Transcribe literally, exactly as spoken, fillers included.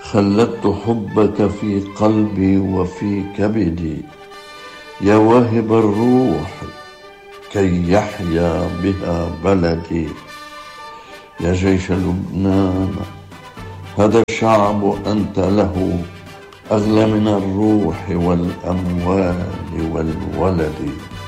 خلدت حبك في قلبي وفي كبدي يا واهب الروح كي يحيا بها بلدي. يا جيش لبنان هذا الشعب أنت له أغلى من الروح والأموال والولد.